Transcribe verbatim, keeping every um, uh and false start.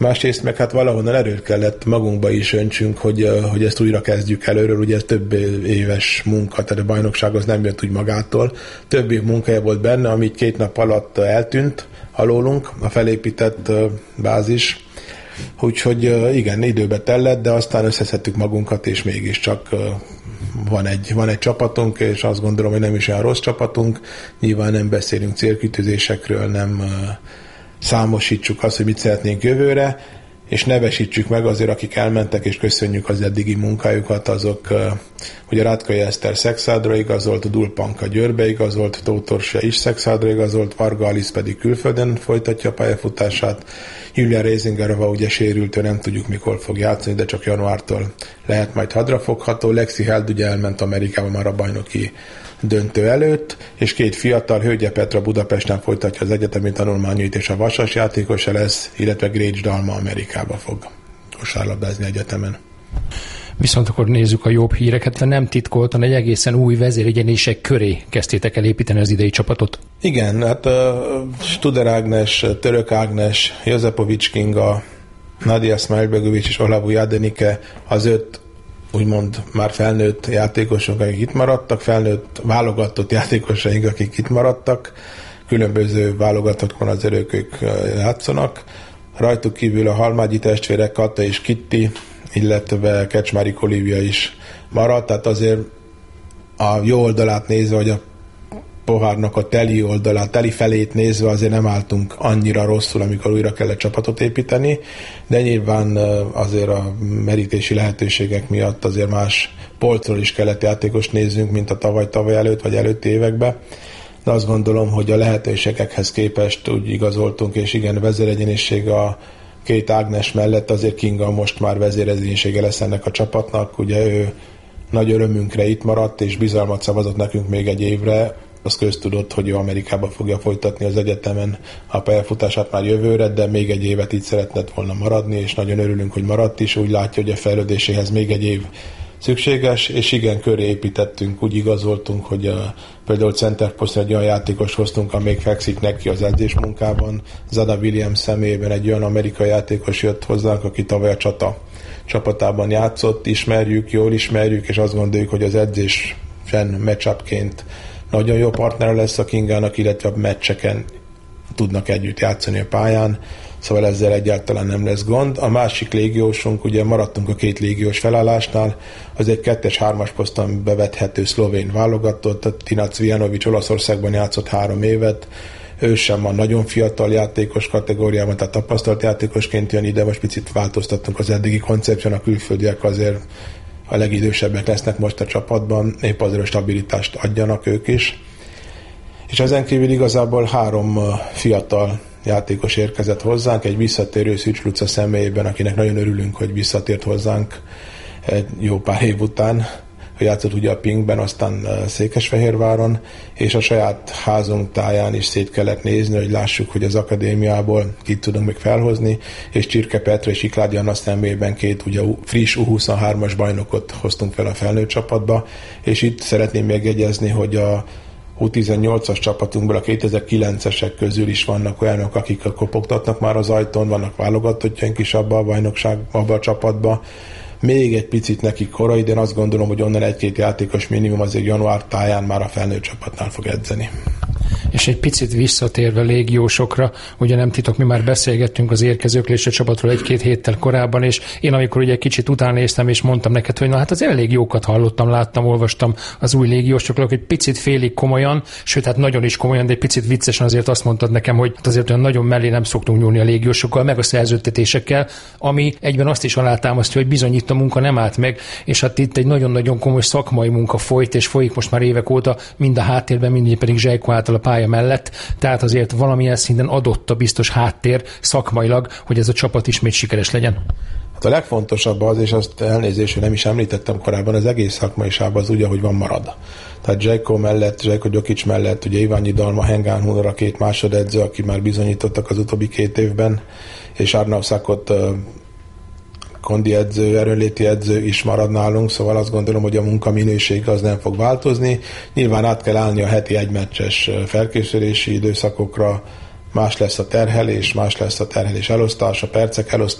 Másrészt meg hát valahonnan erőt kellett magunkba is öntsünk, hogy, hogy ezt újra kezdjük előről, ugye ez több éves munka, tehát a bajnokság az nem jött úgy magától. Több év munkája volt benne, ami két nap alatt eltűnt alólunk, a felépített bázis. Úgyhogy igen, időbe tellett, de aztán összeszedtük magunkat, és mégiscsak van egy, van egy csapatunk, és azt gondolom, hogy nem is olyan rossz csapatunk. Nyilván nem beszélünk célkitűzésekről, nem számosítsuk azt, hogy mit szeretnénk jövőre, és nevesítsük meg azért, akik elmentek, és köszönjük az eddigi munkájukat, azok, hogy a Rátkai Eszter Szexádra igazolt, Dulpanka Győrbe igazolt, Tótorsia is Szexádra igazolt, Varga Alice pedig külföldön folytatja a pályafutását, Julia Reisingerova ugye sérült, ő nem tudjuk mikor fog játszani, de csak januártól lehet majd hadrafogható. Lexi Held ugye elment Amerikába már a bajnoki döntő előtt, és két fiatal, Hölgye Petra Budapesten folytatja az egyetemi tanulmányait, és a Vasas játékosa lesz, illetve Grécs Dalma Amerikába fog kosárlabdázni egyetemen. Viszont akkor nézzük a jobb híreket, de nem titkoltan egy egészen új vezérigyenések köré kezdtétek el építeni az idei csapatot. Igen, hát uh, Studer Ágnes, Török Ágnes, Jozepovics Kinga, Nadia Smajlbegovics és Olavu Jadenike, az öt úgymond már felnőtt játékosok, akik itt maradtak, felnőtt válogatott játékosaink, akik itt maradtak, különböző válogatottban az örök ők játszanak. Rajtuk kívül a Halmágyi testvérek, Kata és Kitti, illetve Kecsmári Olivia is maradt, tehát azért a jó oldalát nézve, vagy a pohárnak a teli oldalát, teli felét nézve azért nem álltunk annyira rosszul, amikor újra kellett csapatot építeni, de nyilván azért a merítési lehetőségek miatt azért más polcról is kellett játékos nézzünk, mint a tavaly-tavaly előtt, vagy előtti években. De azt gondolom, hogy a lehetőségekhez képest úgy igazoltunk, és igen, vezéregyénisség a két Ágnes mellett, azért Kinga most már vezéregyénisége lesz ennek a csapatnak, ugye ő nagy örömünkre itt maradt, és bizalmat szavazott nekünk még egy évre. Az köztudott, hogy ő Amerikába fogja folytatni az egyetemen a pályafutását már jövőre, de még egy évet itt szeretett volna maradni, és nagyon örülünk, hogy maradt is. Úgy látja, hogy a fejlődéséhez még egy év szükséges, és igen, köré építettünk, úgy igazoltunk, hogy a, például centerposztra egy olyan játékos hoztunk, amíg fekszik neki az edzés munkában. Zada Williams személyében egy olyan amerikai játékos jött hozzánk, aki tavaly a Csata csapatában játszott, ismerjük, jól ismerjük, és azt gondoljuk, hogy az edzésen match-upként nagyon jó partner lesz a Kingának, illetve a meccseken tudnak együtt játszani a pályán, szóval ezzel egyáltalán nem lesz gond. A másik légiósunk, ugye maradtunk a két légiós felállásnál, az egy kettes-hármas poszton bevethető szlovén válogatott, Tina Cvijanović Olaszországban játszott három évet, ő sem van nagyon fiatal játékos kategóriában, tehát tapasztalt játékosként jön ide, most picit változtattunk az eddigi koncepción, a külföldiek azért a legidősebbek lesznek most a csapatban, épp azért a stabilitást adjanak ők is. És ezen kívül igazából három fiatal játékos érkezett hozzánk, egy visszatérő Szűcs Luca személyében, akinek nagyon örülünk, hogy visszatért hozzánk egy jó pár év után, hogy játszott ugye a Pinkben, aztán Székesfehérváron, és a saját házunk táján is szét kellett nézni, hogy lássuk, hogy az akadémiából kit tudunk még felhozni, és Csirke Petra és Ikládi Anna személyében két ugye friss U huszonhármas bajnokot hoztunk fel a felnőtt csapatba, és itt szeretném megjegyezni, hogy a U tizennyolcas csapatunkból a kétezer-kilencesek közül is vannak olyanok, akik kopogtatnak már az ajtón, vannak válogatottjaink is abba a bajnokság, abba a csapatba. Még egy picit nekik korai, de én azt gondolom, hogy onnan egy-két játékos minimum azért január táján már a felnőtt csapatnál fog edzeni. És egy picit visszatérve légiósokra, ugye nem titok, mi már beszélgettünk az érkezőkről és a csapatról egy-két héttel korábban, és én amikor ugye kicsit utánéztem, és mondtam neked, hogy na hát az elég jókat hallottam, láttam, olvastam az új légiósokról, hogy picit félig komolyan, sőt hát nagyon is komolyan, de egy picit viccesen azért azt mondtad nekem, hogy hát azért olyan nagyon mellé nem szoktunk nyúlni a légiósokkal, meg a szerződtetésekkel, ami egyben azt is alátámasztja, hogy bizony itt a munka nem állt meg, és hát itt egy nagyon-nagyon komoly szakmai munka folyt, és folyik most már évek óta, mind a háttérben, mind pedig Zsejko által a pálya mellett, tehát azért valamilyen szinten adott a biztos háttér szakmailag, hogy ez a csapat ismét sikeres legyen. Hát a legfontosabb az, és azt elnézést, nem is említettem korábban, az egész szakmaiságban az úgy, ahogy van marad. Tehát Zsejko mellett, Zsejko Gyokics mellett, ugye Iványi Dalma, Hengán Hunor a két másodedző, aki már bizonyítottak az utóbbi két évben, és Arnav Szakot kondi edző, erőnléti edző is marad nálunk, szóval azt gondolom, hogy a munkaminőség az nem fog változni. Nyilván át kell állni a heti egymeccses felkészülési időszakokra, más lesz a terhelés, más lesz a terhelés elosztása, percek elosztása,